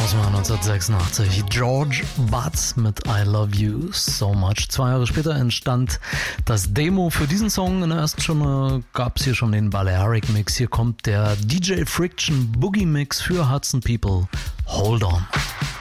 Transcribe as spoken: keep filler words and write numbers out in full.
aus dem Jahr neunzehnhundertsechsundachtzig. George Butts mit I Love You So Much. Zwei Jahre später entstand das Demo für diesen Song. In der ersten Stunde gab es hier schon den Balearic Mix. Hier kommt der D J Friction Boogie Mix für Hudson People. Hold on.